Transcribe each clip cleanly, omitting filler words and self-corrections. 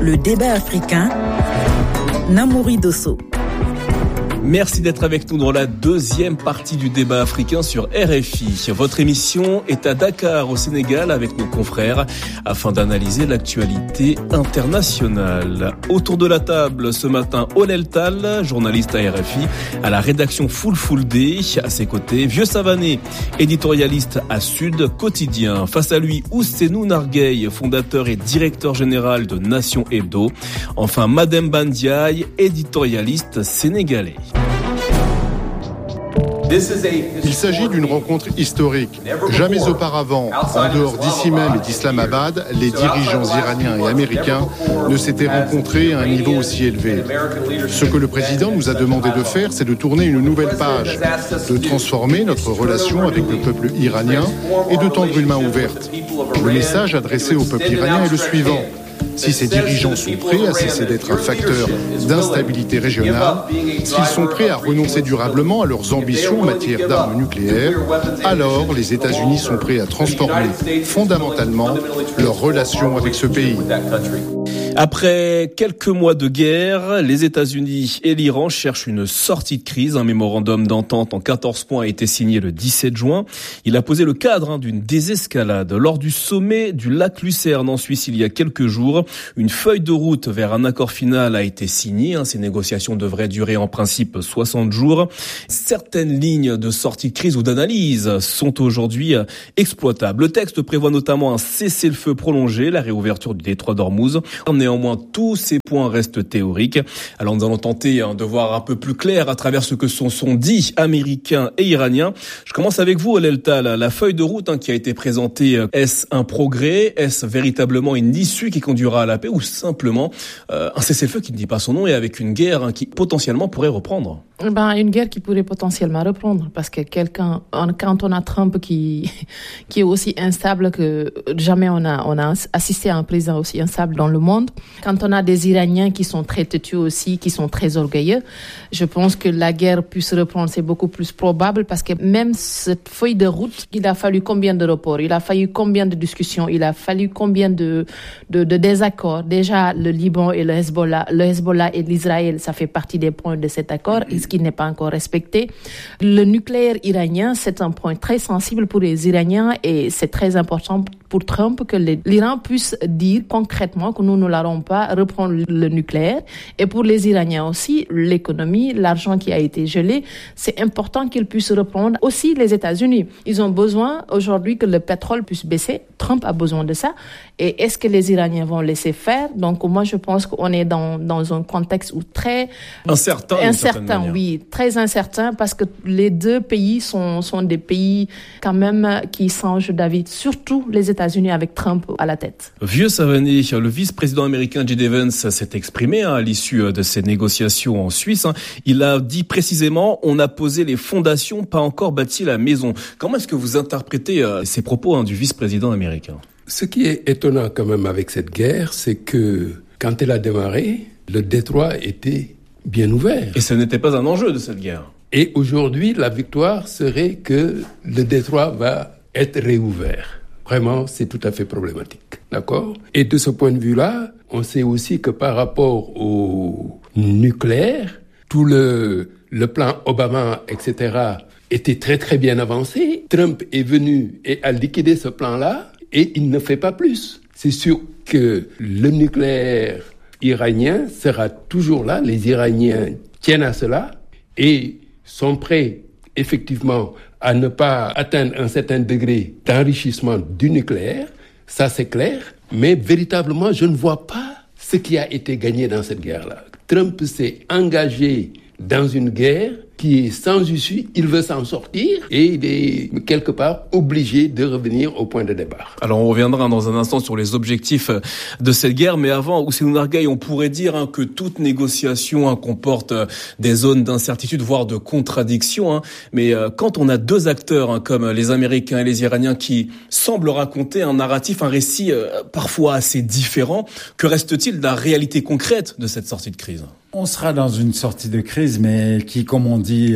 Le débat africain, Namouri Dosso. Merci d'être avec nous dans la deuxième partie du débat africain sur RFI. Votre émission est à Dakar, au Sénégal, avec nos confrères, afin d'analyser l'actualité internationale. Autour de la table, ce matin, Olel Tal, journaliste à RFI, à la rédaction Full Day. À ses côtés, Vieux Savané, éditorialiste à Sud Quotidien. Face à lui, Ousseynou Nargueil, fondateur et directeur général de Nation Hebdo. Enfin, Mademba Ndiaye, éditorialiste sénégalais. Il s'agit d'une rencontre historique. Jamais auparavant, en dehors d'ici même et d'Islamabad, les dirigeants iraniens et américains ne s'étaient rencontrés à un niveau aussi élevé. Ce que le président nous a demandé de faire, c'est de tourner une nouvelle page, de transformer notre relation avec le peuple iranien et de tendre une main ouverte. Le message adressé au peuple iranien est le suivant. Si ces dirigeants sont prêts à cesser d'être un facteur d'instabilité régionale, s'ils sont prêts à renoncer durablement à leurs ambitions en matière d'armes nucléaires, alors les États-Unis sont prêts à transformer fondamentalement leurs relations avec ce pays. Après quelques mois de guerre, les États-Unis et l'Iran cherchent une sortie de crise. Un mémorandum d'entente en 14 points a été signé le 17 juin. Il a posé le cadre d'une désescalade. Lors du sommet du lac Lucerne en Suisse il y a quelques jours, une feuille de route vers un accord final a été signée. Ces négociations devraient durer en principe 60 jours. Certaines lignes de sortie de crise ou d'analyse sont aujourd'hui exploitables. Le texte prévoit notamment un cessez-le-feu prolongé, la réouverture du détroit d'Ormuz. Néanmoins, tous ces points restent théoriques. Alors nous allons tenter de voir un peu plus clair à travers ce que sont dits Américains et Iraniens. Je commence avec vous, Olel Tal. La feuille de route qui a été présentée, est-ce un progrès? Est-ce véritablement une issue qui conduira à la paix ou simplement un cessez-le-feu qui ne dit pas son nom et avec une guerre qui potentiellement pourrait reprendre? Une guerre qui pourrait potentiellement reprendre parce que quand on a Trump qui est aussi instable que jamais on a assisté à un président aussi instable dans le monde, quand on a des Iraniens qui sont très têtus aussi, qui sont très orgueilleux, je pense que la guerre puisse reprendre, c'est beaucoup plus probable parce que même cette feuille de route, il a fallu combien de reports, il a fallu combien de discussions, il a fallu combien de désaccords. Déjà, le Liban et le Hezbollah et l'Israël, ça fait partie des points de cet accord, ce qui n'est pas encore respecté. Le nucléaire iranien, c'est un point très sensible pour les Iraniens et c'est très important pour Trump que l'Iran puisse dire concrètement que nous ne n'allons pas reprendre le nucléaire. Et pour les Iraniens aussi, l'économie, l'argent qui a été gelé, c'est important qu'ils puissent reprendre. Aussi les États-Unis, ils ont besoin aujourd'hui que le pétrole puisse baisser. Trump a besoin de ça. Et est-ce que les Iraniens vont laisser faire? Donc moi, je pense qu'on est dans un contexte où très incertain, oui, très incertain, parce que les deux pays sont des pays quand même qui changent d'avis, surtout les États-Unis avec Trump à la tête. Vieux Savané, le vice-président américain J.D. Vance s'est exprimé à l'issue de ces négociations en Suisse. Il a dit précisément, on a posé les fondations, pas encore bâti la maison. Comment est-ce que vous interprétez ces propos du vice-président américain? Ce qui est étonnant quand même avec cette guerre, c'est que quand elle a démarré, le détroit était bien ouvert. Et ce n'était pas un enjeu de cette guerre. Et aujourd'hui, la victoire serait que le détroit va être réouvert. Vraiment, c'est tout à fait problématique. D'accord? Et de ce point de vue-là, on sait aussi que par rapport au nucléaire, tout le plan Obama, etc., était très très bien avancé. Trump est venu et a liquidé ce plan-là et il ne fait pas plus. C'est sûr que le nucléaire iranien sera toujours là. Les Iraniens tiennent à cela et sont prêts effectivement à ne pas atteindre un certain degré d'enrichissement du nucléaire. Ça, c'est clair. Mais véritablement, je ne vois pas ce qui a été gagné dans cette guerre-là. Trump s'est engagé dans une guerre qui est sans issue, il veut s'en sortir et il est quelque part obligé de revenir au point de départ. Alors on reviendra dans un instant sur les objectifs de cette guerre, mais avant, Ousseynou Nargueil, on pourrait dire que toute négociation comporte des zones d'incertitude, voire de contradiction. Mais quand on a deux acteurs comme les Américains et les Iraniens qui semblent raconter un narratif, un récit parfois assez différent, que reste-t-il de la réalité concrète de cette sortie de crise ? On sera dans une sortie de crise, mais qui, comme on dit dit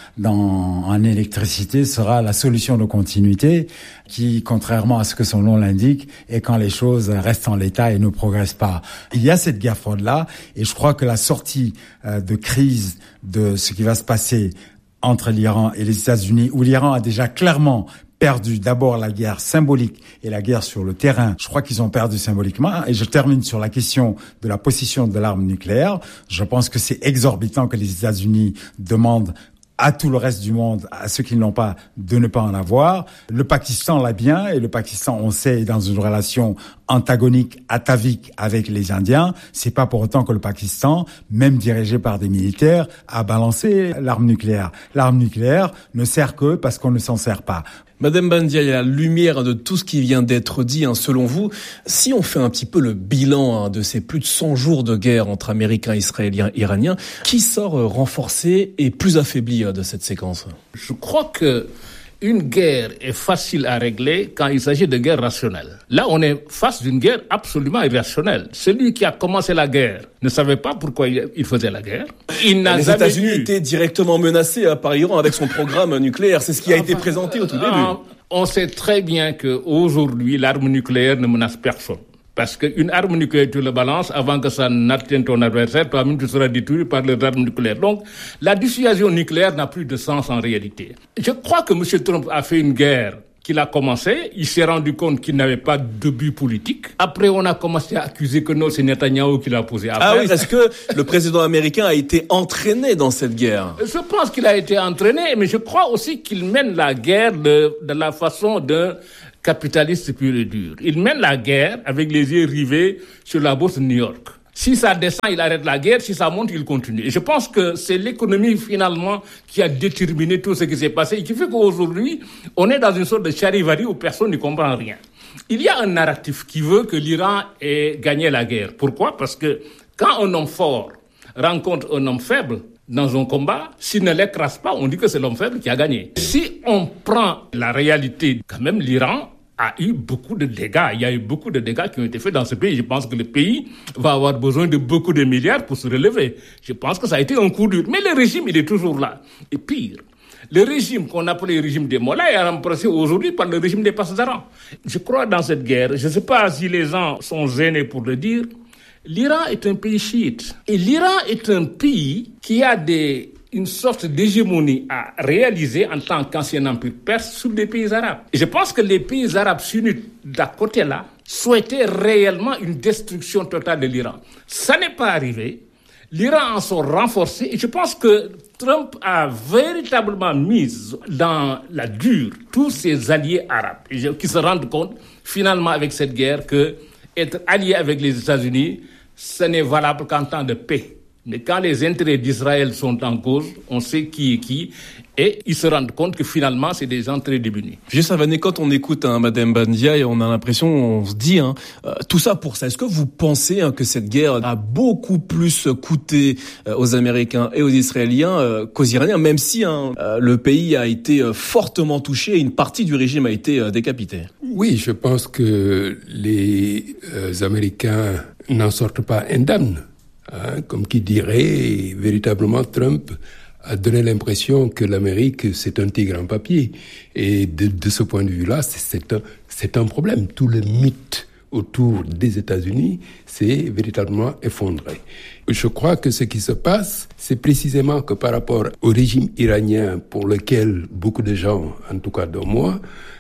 en électricité sera la solution de continuité qui, contrairement à ce que son nom l'indique, est quand les choses restent en l'état et ne progressent pas. Il y a cette guerre froide-là et je crois que la sortie de crise de ce qui va se passer entre l'Iran et les États-Unis, où l'Iran a déjà clairement perdu d'abord la guerre symbolique et la guerre sur le terrain. Je crois qu'ils ont perdu symboliquement. Et je termine sur la question de la possession de l'arme nucléaire. Je pense que c'est exorbitant que les États-Unis demandent à tout le reste du monde, à ceux qui ne l'ont pas, de ne pas en avoir. Le Pakistan l'a bien, et le Pakistan, on sait, est dans une relation antagonique, atavique avec les Indiens. C'est pas pour autant que le Pakistan, même dirigé par des militaires, a balancé l'arme nucléaire. L'arme nucléaire ne sert que parce qu'on ne s'en sert pas. Madame Bandiaï, à la lumière de tout ce qui vient d'être dit, selon vous, si on fait un petit peu le bilan de ces plus de 100 jours de guerre entre Américains, Israéliens, Iraniens, qui sort renforcé et plus affaibli de cette séquence? Je crois que une guerre est facile à régler quand il s'agit de guerre rationnelle. Là, on est face d'une guerre absolument irrationnelle. Celui qui a commencé la guerre ne savait pas pourquoi il faisait la guerre. Les États-Unis étaient directement menacés par l'Iran avec son programme nucléaire. C'est ce qui a été présenté au tout début. On sait très bien qu'aujourd'hui, l'arme nucléaire ne menace personne. Parce qu'une arme nucléaire, tu le balances, avant que ça n'atteigne ton adversaire, toi-même tu seras détruit par les armes nucléaires. Donc, la dissuasion nucléaire n'a plus de sens en réalité. Je crois que M. Trump a fait une guerre qu'il a commencé, il s'est rendu compte qu'il n'avait pas de but politique. Après, on a commencé à accuser que non, c'est Netanyahou qui l'a posé à faire. Ah oui, est-ce que le président américain a été entraîné dans cette guerre? Je pense qu'il a été entraîné, mais je crois aussi qu'il mène la guerre de la façon de capitaliste pur et dur. Il mène la guerre avec les yeux rivés sur la bourse de New York. Si ça descend, il arrête la guerre. Si ça monte, il continue. Et je pense que c'est l'économie, finalement, qui a déterminé tout ce qui s'est passé et qui fait qu'aujourd'hui, on est dans une sorte de charivari où personne ne comprend rien. Il y a un narratif qui veut que l'Iran ait gagné la guerre. Pourquoi? Parce que quand un homme fort rencontre un homme faible dans un combat, s'il ne l'écrase pas, on dit que c'est l'homme faible qui a gagné. Si on prend la réalité, quand même, l'Iran a eu beaucoup de dégâts. Il y a eu beaucoup de dégâts qui ont été faits dans ce pays. Je pense que le pays va avoir besoin de beaucoup de milliards pour se relever. Je pense que ça a été un coup dur. Mais le régime, il est toujours là. Et pire, le régime qu'on appelait le régime des Mollahs est remplacé aujourd'hui par le régime des Pasdaran. Je crois dans cette guerre, je ne sais pas si les gens sont gênés pour le dire, l'Iran est un pays chiite. Et l'Iran est un pays qui a une sorte d'hégémonie à réaliser en tant qu'ancien empire perse sur les pays arabes. Et je pense que les pays arabes sunnites d'à côté là souhaitaient réellement une destruction totale de l'Iran. Ça n'est pas arrivé. L'Iran en sont renforcés et je pense que Trump a véritablement mis dans la dure tous ses alliés arabes qui se rendent compte finalement avec cette guerre que être allié avec les États-Unis, ce n'est valable qu'en temps de paix. Mais quand les intérêts d'Israël sont en cause, on sait qui est qui, et ils se rendent compte que finalement, c'est des gens très démunis. Juste Savané, quand on écoute Madame Bandiaï, on a l'impression, on se dit, tout ça pour ça. Est-ce que vous pensez que cette guerre a beaucoup plus coûté aux Américains et aux Israéliens qu'aux Iraniens, même si le pays a été fortement touché et une partie du régime a été décapitée? Oui, je pense que les Américains n'en sortent pas indemnes. Comme qui dirait, véritablement, Trump a donné l'impression que l'Amérique, c'est un tigre en papier. Et de ce point de vue-là, c'est un problème. Tout le mythe autour des États-Unis s'est véritablement effondré. Je crois que ce qui se passe, c'est précisément que par rapport au régime iranien, pour lequel beaucoup de gens, en tout cas dont moi,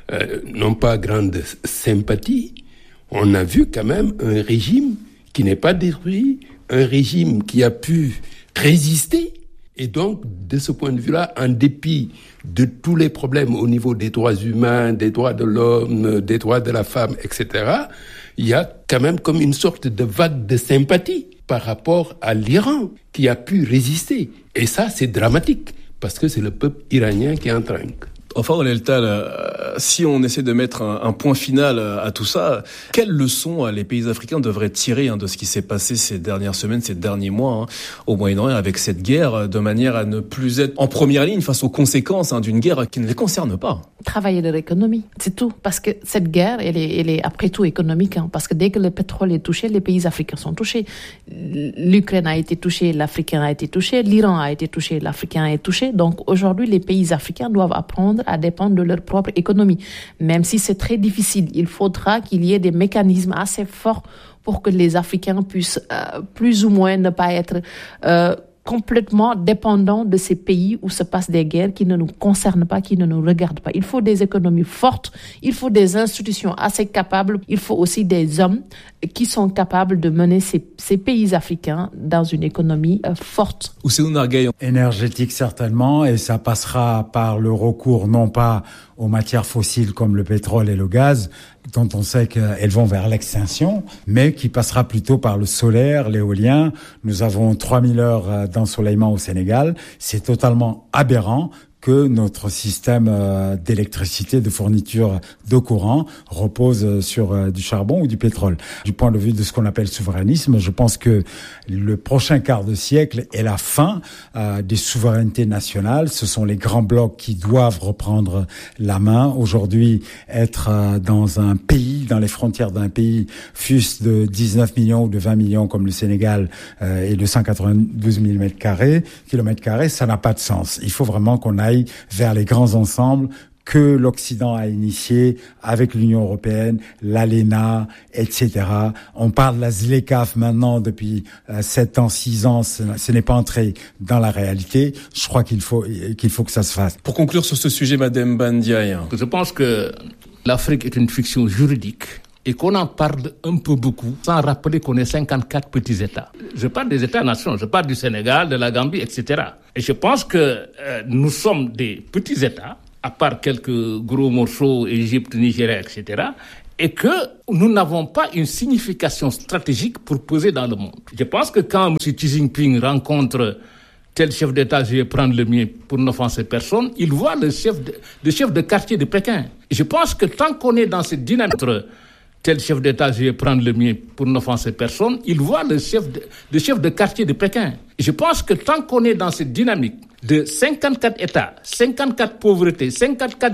n'ont pas grande sympathie, on a vu quand même un régime qui n'est pas détruit, un régime qui a pu résister. Et donc, de ce point de vue-là, en dépit de tous les problèmes au niveau des droits humains, des droits de l'homme, des droits de la femme, etc., il y a quand même comme une sorte de vague de sympathie par rapport à l'Iran qui a pu résister. Et ça, c'est dramatique, parce que c'est le peuple iranien qui est en train. Enfin, Oleltal, si on essaie de mettre un point final à tout ça, quelles leçons les pays africains devraient tirer de ce qui s'est passé ces dernières semaines, ces derniers mois au Moyen-Orient avec cette guerre, de manière à ne plus être en première ligne face aux conséquences d'une guerre qui ne les concerne pas? Travailler leur économie, c'est tout. Parce que cette guerre, elle est après tout économique. Parce que dès que le pétrole est touché, les pays africains sont touchés. L'Ukraine a été touchée, l'Africain a été touché, l'Iran a été touché, l'Africain est touché. Donc aujourd'hui, les pays africains doivent apprendre à dépendre de leur propre économie. Même si c'est très difficile, il faudra qu'il y ait des mécanismes assez forts pour que les Africains puissent plus ou moins ne pas être complètement dépendants de ces pays où se passent des guerres qui ne nous concernent pas, qui ne nous regardent pas. Il faut des économies fortes, il faut des institutions assez capables, il faut aussi des hommes qui sont capables de mener ces pays africains dans une économie forte. Énergétique certainement, et ça passera par le recours non pas aux matières fossiles comme le pétrole et le gaz, dont on sait qu'elles vont vers l'extinction, mais qui passera plutôt par le solaire, l'éolien. Nous avons 3000 heures d'ensoleillement au Sénégal. C'est totalement aberrant que notre système d'électricité, de fourniture de courant repose sur du charbon ou du pétrole. Du point de vue de ce qu'on appelle souverainisme, je pense que le prochain quart de siècle est la fin des souverainetés nationales. Ce sont les grands blocs qui doivent reprendre la main. Aujourd'hui, être dans un pays, dans les frontières d'un pays, fût-ce de 19 millions ou de 20 millions comme le Sénégal et de 192 000 kilomètres carrés, ça n'a pas de sens. Il faut vraiment qu'on aille vers les grands ensembles que l'Occident a initiés avec l'Union européenne, l'ALENA, etc. On parle de la ZLECAf maintenant depuis 7 ans, 6 ans. Ce n'est pas entré dans la réalité. Je crois qu'il faut que ça se fasse. Pour conclure sur ce sujet, Madame Bandiaï. Je pense que l'Afrique est une fiction juridique et qu'on en parle un peu beaucoup sans rappeler qu'on est 54 petits États. Je parle des États-nations, je parle du Sénégal, de la Gambie, etc. Et je pense que nous sommes des petits États, à part quelques gros morceaux, Égypte, Nigeria, etc., et que nous n'avons pas une signification stratégique pour peser dans le monde. Je pense que quand M. Xi Jinping rencontre tel chef d'État, je vais prendre le mien pour n'offenser personne, il voit le chef de quartier de Pékin. Et je pense que tant qu'on est dans cette dynamique, tel chef d'État, je vais prendre le mien pour n'offenser personne, il voit le chef de quartier de Pékin. Et je pense que tant qu'on est dans cette dynamique de 54 États, 54 pauvretés, 54